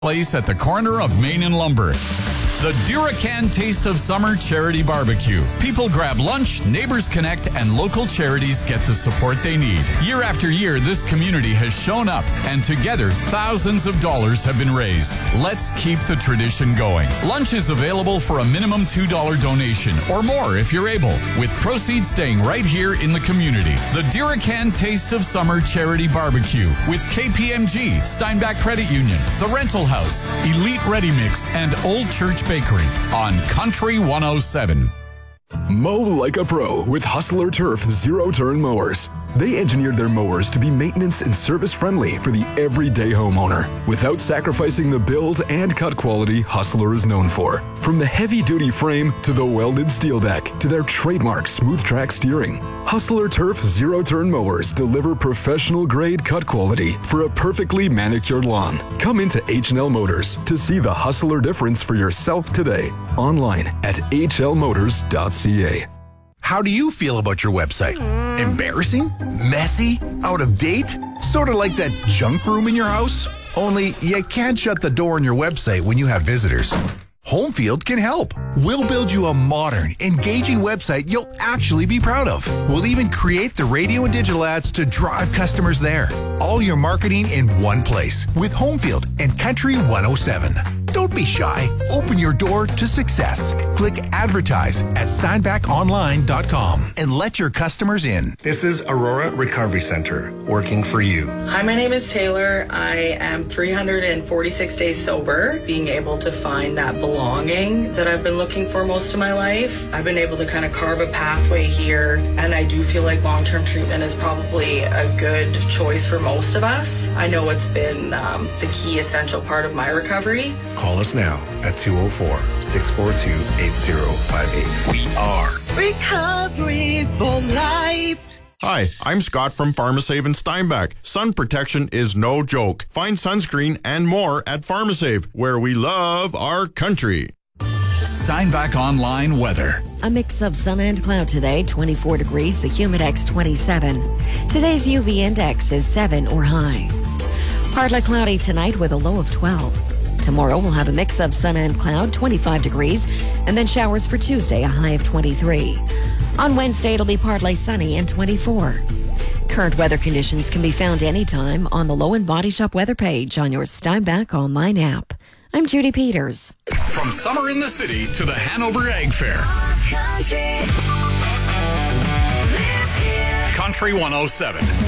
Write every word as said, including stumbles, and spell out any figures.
Place at the corner of Main and Lumber. The Duracan Taste of Summer Charity Barbecue. People grab lunch, neighbors connect, and local charities get the support they need. Year after year, this community has shown up, and together, thousands of dollars have been raised. Let's keep the tradition going. Lunch is available for a minimum two dollars donation, or more if you're able, with proceeds staying right here in the community. The Duracan Taste of Summer Charity Barbecue with K P M G, Steinbach Credit Union, The Rental House, Elite Ready Mix, and Old Church Bakery on Country one oh seven. Mow like a pro with Hustler Turf zero-turn mowers. They engineered their mowers to be maintenance and service friendly for the everyday homeowner without sacrificing the build and cut quality Hustler is known for. From the heavy-duty frame to the welded steel deck to their trademark smooth track steering, Hustler Turf zero-turn mowers deliver professional-grade cut quality for a perfectly manicured lawn. Come into H and L Motors to see the Hustler difference for yourself today. Online at h l motors dot c a. How do you feel about your website? Embarrassing? Messy? Out of date? Sort of like that junk room in your house? Only you can't shut the door on your website when you have visitors. Homefield can help. We'll build you a modern, engaging website you'll actually be proud of. We'll even create the radio and digital ads to drive customers there. All your marketing in one place with Homefield and Country one oh seven. Don't be shy. Open your door to success. Click advertise at steinbach online dot com and let your customers in. This is Aurora Recovery Center, working for you. Hi, my name is Taylor. I am three hundred forty-six days sober, being able to find that belonging that I've been looking for most of my life. I've been able to kind of carve a pathway here, and I do feel like long-term treatment is probably a good choice for most of us. I know it's been um, the key essential part of my recovery. Call us now at two oh four, six four two, eight oh five eight. We are Recovery for Life. Hi, I'm Scott from Pharmasave in Steinbach. Sun protection is no joke. Find sunscreen and more at Pharmasave, where we love our country. Steinbach Online weather. A mix of sun and cloud today, twenty-four degrees, the Humidex twenty-seven. Today's U V index is seven or high. Partly cloudy tonight with a low of twelve. Tomorrow we'll have a mix of sun and cloud, twenty-five degrees, and then showers for Tuesday, a high of twenty-three. On Wednesday, it'll be partly sunny and twenty-four. Current weather conditions can be found anytime on the Low and Body Shop weather page on your Steinbach online app. I'm Judy Peters. From summer in the city to the Hanover Ag Fair. Country one oh seven.